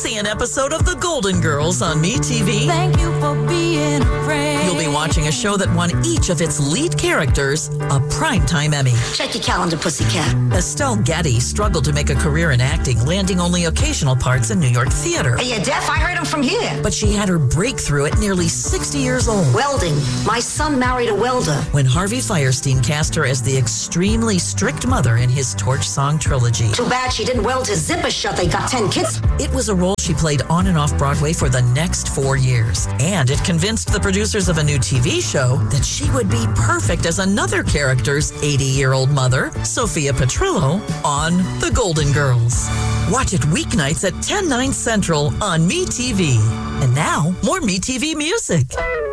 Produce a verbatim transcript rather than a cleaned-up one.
see an episode of The Golden Girls on MeTV. Thank you for being a friend. You'll be watching a show that won each of its lead characters a Primetime Emmy. Check your calendar, pussycat. Estelle Getty struggled to make a career in acting, landing only occasional parts in New York theater. Are you deaf? I heard him from here. But she had her breakthrough at nearly sixty years old. Welding. My son married a welder. When Harvey Fierstein cast her as the extremely strict mother in his Torch Song trilogy. Too bad she didn't weld his zipper shut. They got ten kids. It was a role she played on and off Broadway for the next four years. And it convinced the producers of a new T V show that she would be perfect as another character's eighty-year-old mother, Sophia Petrillo, on The Golden Girls. Watch it weeknights at ten, nine Central on MeTV. And now, more MeTV music.